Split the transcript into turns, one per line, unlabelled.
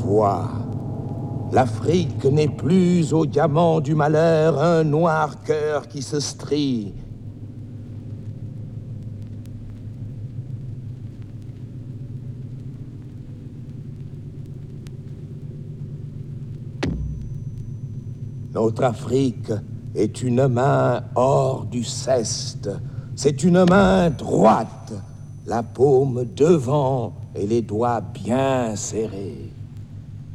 voix. L'Afrique n'est plus au diamant du malheur un noir cœur qui se strie. Notre Afrique est une main hors du ceste. C'est une main droite, la paume devant et les doigts bien serrés.